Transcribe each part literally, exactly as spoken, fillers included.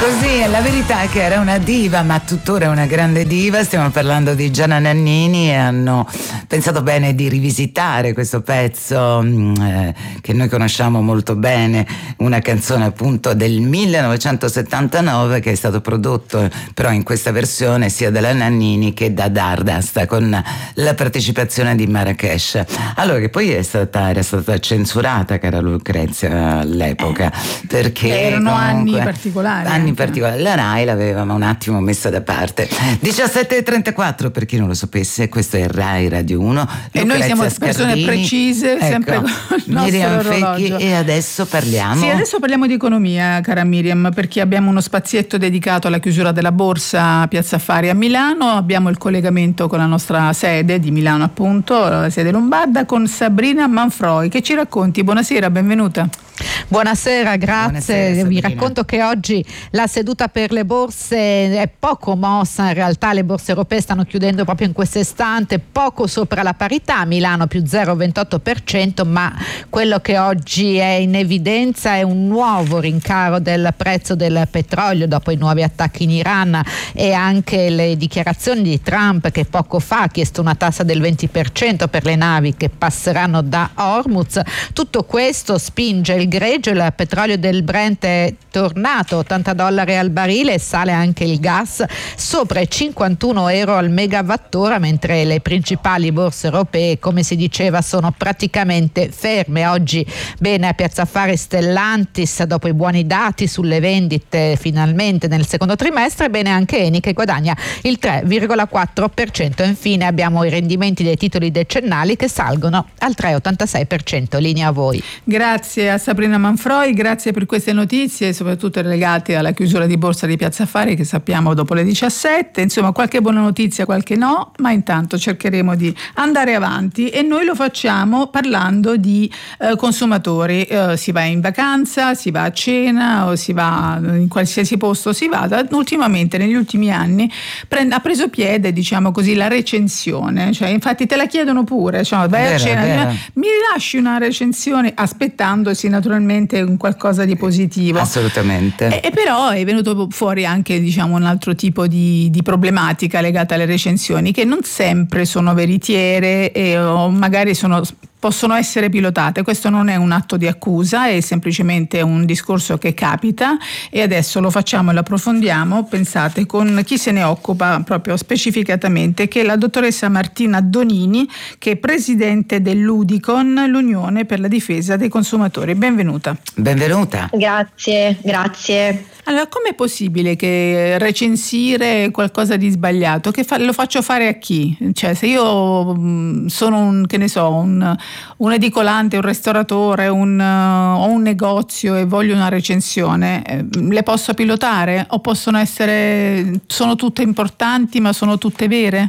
così, la verità è che era una diva, ma tuttora è una grande diva. Stiamo parlando di Gianna Nannini e hanno pensato bene di rivisitare questo pezzo eh, che noi conosciamo molto bene, una canzone appunto del millenovecentosettantanove che è stato prodotto però in questa versione sia dalla Nannini che da Dardust, con la partecipazione di Marrakesh. Allora, che poi è stata, era stata censurata, cara Lucrezia, all'epoca, perché erano comunque, anni particolari. Anni particolari. La Rai l'aveva ma un attimo messa da parte. diciassette e trentaquattro per chi non lo sapesse, questo è Rai Radio uno. E noi siamo persone Scardini, precise, ecco, sempre con il nostro orologio. E adesso parliamo. Sì, adesso parliamo di economia, cara Miriam, perché abbiamo uno spazietto dedicato alla chiusura della borsa a Piazza Affari a Milano. Abbiamo il collegamento con la nostra sede di Milano, appunto, la sede lombarda, con Sabrina Manfroi. Che ci racconti? Buonasera, benvenuta. Buonasera, grazie. Buonasera, vi racconto che oggi la seduta per le borse è poco mossa, in realtà le borse europee stanno chiudendo proprio in questo istante poco sopra la parità, Milano più zero virgola ventotto per cento, ma quello che oggi è in evidenza è un nuovo rincaro del prezzo del petrolio dopo i nuovi attacchi in Iran e anche le dichiarazioni di Trump, che poco fa ha chiesto una tassa del venti per cento per le navi che passeranno da Hormuz. Tutto questo spinge il greggio, il petrolio del Brent è tornato ottanta dollari al barile e sale anche il gas sopra i cinquantuno euro al megawattora, mentre le principali borse europee, come si diceva, sono praticamente ferme. Oggi bene a Piazza Affari Stellantis dopo i buoni dati sulle vendite finalmente nel secondo trimestre, bene anche Eni che guadagna il tre virgola quattro per cento. Infine abbiamo i rendimenti dei titoli decennali che salgono al tre virgola ottantasei per cento. Linea a voi. Grazie a Sabrina Manfroi, grazie per queste notizie, soprattutto legate alla chiusura di borsa di Piazza Affari che sappiamo dopo le diciassette. Insomma, qualche buona notizia, qualche no, ma intanto cercheremo di andare avanti e noi lo facciamo parlando di eh, consumatori. Eh, si va in vacanza, si va a cena o si va in qualsiasi posto si vada. Ultimamente, negli ultimi anni, prend- ha preso piede, diciamo così, la recensione. Cioè, infatti te la chiedono pure, cioè, vai a cena, mi lasci una recensione, aspettandosi naturalmente un qualcosa di positivo. Assolutamente. E, e però è venuto fuori anche, diciamo, un altro tipo di, di problematica legata alle recensioni, che non sempre sono veritiere e o magari sono possono essere pilotate. Questo non è un atto di accusa, è semplicemente un discorso che capita e adesso lo facciamo e lo approfondiamo, pensate, con chi se ne occupa proprio specificatamente, che è la dottoressa Martina Donini, che è presidente dell'Udicon, l'Unione per la difesa dei consumatori. Benvenuta. Benvenuta. Grazie, grazie. Allora, com'è possibile che recensire qualcosa di sbagliato, che fa, lo faccio fare a chi? Cioè, se io mh, sono un, che ne so, un, un edicolante, un ristoratore, un, uh, o un negozio e voglio una recensione, eh, le posso pilotare? O possono essere, sono tutte importanti ma sono tutte vere?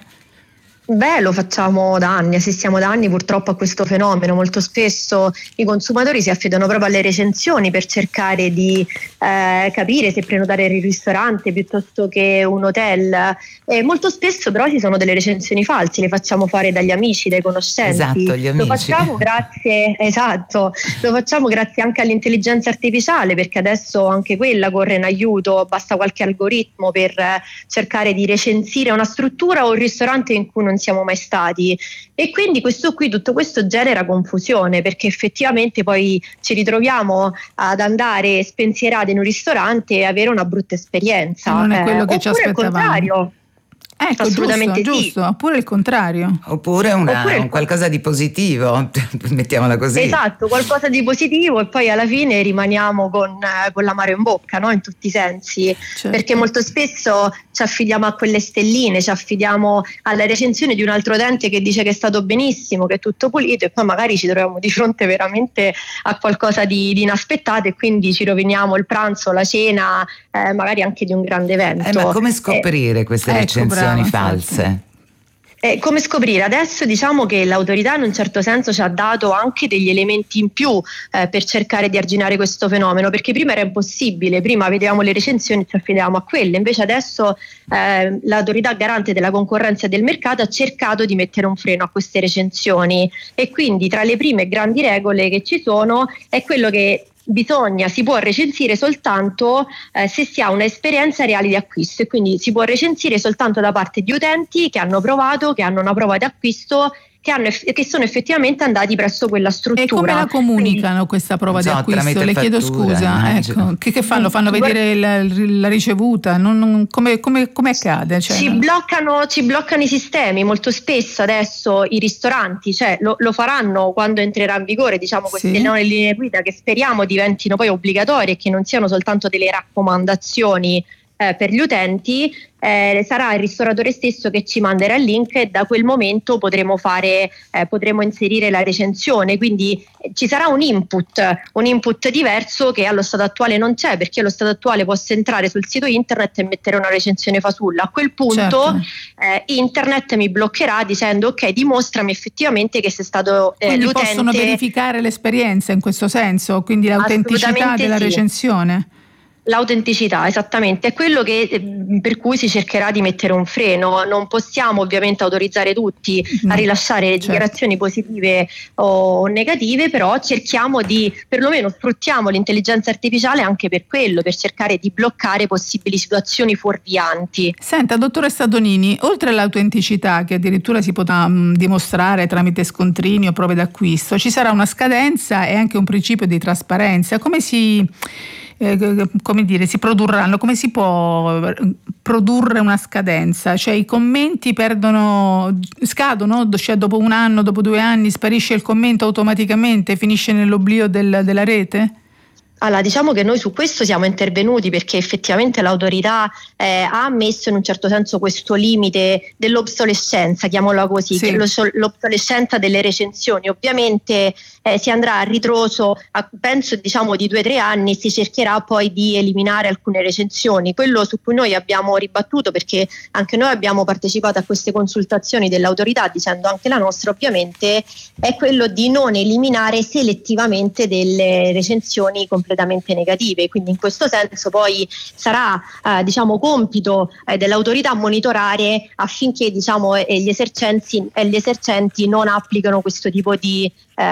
Beh, lo facciamo da anni, assistiamo da anni purtroppo a questo fenomeno. Molto spesso i consumatori si affidano proprio alle recensioni per cercare di eh, capire se prenotare il ristorante piuttosto che un hotel. E molto spesso però ci sono delle recensioni false, le facciamo fare dagli amici, dai conoscenti. Esatto, gli amici. Lo facciamo grazie, esatto, lo facciamo grazie anche all'intelligenza artificiale, perché adesso anche quella corre in aiuto, basta qualche algoritmo per eh, cercare di recensire una struttura o un ristorante in cui non siamo mai stati, e quindi questo qui tutto questo genera confusione, perché effettivamente poi ci ritroviamo ad andare spensierati in un ristorante e avere una brutta esperienza. Non è quello eh, che ci aspettavamo. Al contrario. Ecco, assolutamente giusto, sì. giusto, oppure il contrario. Oppure, una, Oppure un qualcosa di positivo, mettiamola così. Esatto, qualcosa di positivo, e poi alla fine rimaniamo con, eh, con l'amaro in bocca, no? In tutti i sensi, certo. Perché molto spesso ci affidiamo a quelle stelline, ci affidiamo alla recensione di un altro utente che dice che è stato benissimo, che è tutto pulito, e poi magari ci troviamo di fronte veramente a qualcosa di, di inaspettato, e quindi ci roviniamo il pranzo, la cena, eh, magari anche di un grande evento. Eh, ma come scoprire eh, queste ecco, recensioni brava, false? Eh, come scoprire? Adesso diciamo che l'autorità in un certo senso ci ha dato anche degli elementi in più eh, per cercare di arginare questo fenomeno, perché prima era impossibile, prima vedevamo le recensioni e ci affidavamo a quelle, invece adesso eh, l'autorità garante della concorrenza e del mercato ha cercato di mettere un freno a queste recensioni, e quindi tra le prime grandi regole che ci sono è quello che bisogna, si può recensire soltanto eh, se si ha un'esperienza reale di acquisto, e quindi si può recensire soltanto da parte di utenti che hanno provato, che hanno una prova di acquisto, che, hanno, che sono effettivamente andati presso quella struttura. E come la comunicano quindi, questa prova so, di acquisto? Le chiedo scusa, ecco, che, che fanno? Fanno vedere la, la ricevuta? Non, non, come, come, come accade? Cioè, ci, bloccano, ci bloccano i sistemi molto spesso adesso, i ristoranti, cioè lo, lo faranno quando entrerà in vigore, diciamo, queste sì. nuove linee guida che speriamo diventino poi obbligatorie e che non siano soltanto delle raccomandazioni eh, per gli utenti. Eh, sarà il ristoratore stesso che ci manderà il link e da quel momento potremo fare eh, potremo inserire la recensione, quindi eh, ci sarà un input un input diverso che allo stato attuale non c'è, perché allo stato attuale posso entrare sul sito internet e mettere una recensione fasulla. A quel punto certo. eh, internet mi bloccherà dicendo ok, dimostrami effettivamente che sei stato eh, quindi l'utente. Possono verificare l'esperienza in questo senso, quindi l'autenticità della sì. recensione. L'autenticità, esattamente, è quello che, per cui si cercherà di mettere un freno. Non possiamo ovviamente autorizzare tutti a rilasciare certo. dichiarazioni positive o negative, però cerchiamo di, perlomeno sfruttiamo l'intelligenza artificiale anche per quello, per cercare di bloccare possibili situazioni fuorvianti. Senta, dottoressa Donini, oltre all'autenticità che addirittura si potrà mh, dimostrare tramite scontrini o prove d'acquisto, ci sarà una scadenza e anche un principio di trasparenza. Come si... Eh, come dire, si produrranno, come si può produrre una scadenza? Cioè i commenti perdono, scadono, cioè dopo un anno, dopo due anni sparisce il commento automaticamente, finisce nell'oblio del, della rete? Allora, diciamo che noi su questo siamo intervenuti perché effettivamente l'autorità eh, ha ammesso in un certo senso questo limite dell'obsolescenza, chiamiamola così, sì. che è l'obsolescenza delle recensioni. Ovviamente eh, si andrà a ritroso, a, penso diciamo di due o tre anni, si cercherà poi di eliminare alcune recensioni. Quello su cui noi abbiamo ribattuto, perché anche noi abbiamo partecipato a queste consultazioni dell'autorità, dicendo anche la nostra ovviamente, è quello di non eliminare selettivamente delle recensioni completamente completamente negative. Quindi in questo senso poi sarà eh, diciamo compito eh, dell'autorità monitorare affinché diciamo eh, gli esercenti e gli esercenti non applicano questo tipo di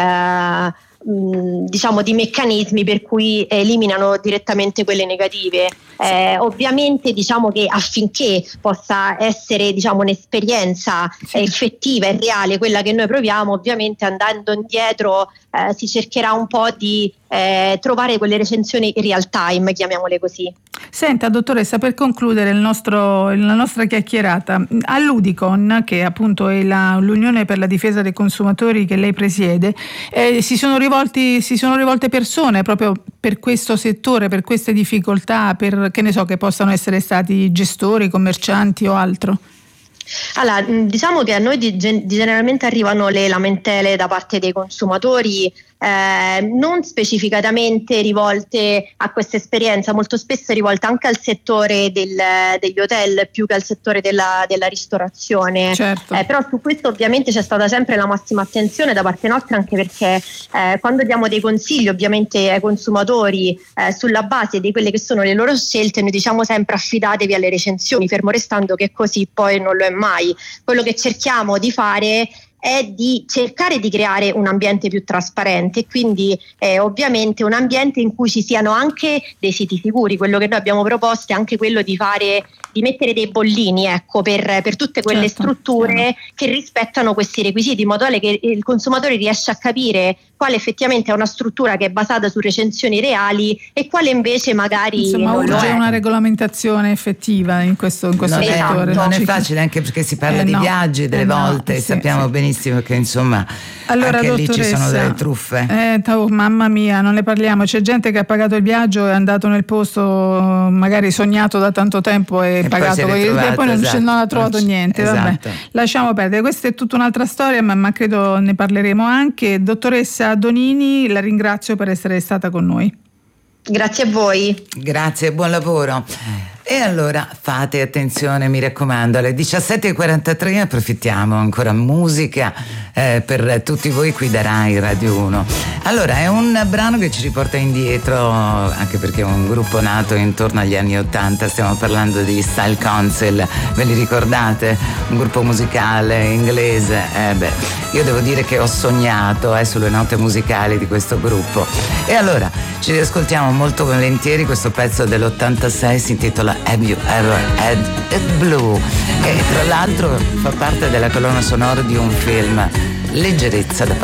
eh, mh, diciamo di meccanismi per cui eliminano direttamente quelle negative. Eh, ovviamente diciamo che affinché possa essere diciamo un'esperienza sì. effettiva e reale quella che noi proviamo, ovviamente andando indietro eh, si cercherà un po' di eh, trovare quelle recensioni real time, chiamiamole così. Senta dottoressa, per concludere il nostro, la nostra chiacchierata, all'Udicon, che appunto è la, l'Unione per la difesa dei consumatori che lei presiede, eh, si sono rivolti si sono rivolte persone proprio per questo settore, per queste difficoltà, per che ne so, che possano essere stati gestori, commercianti o altro? Allora, diciamo che a noi di, generalmente arrivano le lamentele da parte dei consumatori eh, non specificatamente rivolte a questa esperienza, molto spesso rivolte anche al settore del, degli hotel più che al settore della, della ristorazione. Certo. Eh, però su questo ovviamente c'è stata sempre la massima attenzione da parte nostra, anche perché eh, quando diamo dei consigli ovviamente ai consumatori eh, sulla base di quelle che sono le loro scelte, noi diciamo sempre affidatevi alle recensioni, fermo restando che così poi non lo è mai. Quello che cerchiamo di fare è di cercare di creare un ambiente più trasparente e quindi eh, ovviamente un ambiente in cui ci siano anche dei siti sicuri. Quello che noi abbiamo proposto è anche quello di fare di mettere dei bollini ecco, per, per tutte quelle certo, strutture chiaro. Che rispettano questi requisiti, in modo tale che il consumatore riesca a capire quale effettivamente è una struttura che è basata su recensioni reali e quale invece magari insomma non lo c'è è. Una regolamentazione effettiva in questo, in questo non settore. È, non è facile, anche perché si parla eh, di no, viaggi delle eh, volte, no, sì, sappiamo sì. benissimo che insomma allora, anche lì ci sono delle truffe. Eh, oh, mamma mia, non ne parliamo. C'è gente che ha pagato il viaggio, è andato nel posto magari sognato da tanto tempo e, e pagato poi, e poi non, esatto. non ha trovato non niente. Esatto. Vabbè, lasciamo perdere. Questa è tutta un'altra storia, ma, ma credo ne parleremo anche. Dottoressa Donini, la ringrazio per essere stata con noi. Grazie a voi. Grazie, buon lavoro. E allora fate attenzione, mi raccomando, alle diciassette e quarantatré approfittiamo ancora musica eh, per tutti voi qui da Rai Radio uno. Allora è un brano che ci riporta indietro, anche perché è un gruppo nato intorno agli anni ottanta, stiamo parlando di Style Council, ve li ricordate? Un gruppo musicale inglese. Eh beh, io devo dire che ho sognato eh, sulle note musicali di questo gruppo. E allora ci riascoltiamo molto volentieri questo pezzo dell'ottantasei, si intitola Have You Ever Had It Blue, e tra l'altro fa parte della colonna sonora di un film, Leggerezza da